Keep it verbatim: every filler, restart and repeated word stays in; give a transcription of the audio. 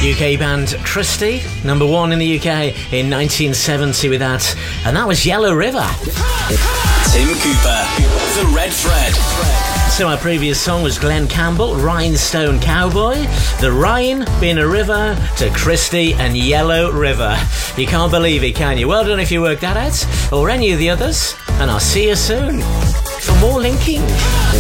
U K band Christie, number one in the U K in nineteen seventy with that, and that was Yellow River. Tim Cooper, The Red Thread. So our previous song was Glenn Campbell, Rhinestone Cowboy. The Rhine being a river to Christie and Yellow River. You can't believe it, can you? Well done if you worked that out, or any of the others, and I'll see you soon for more linking.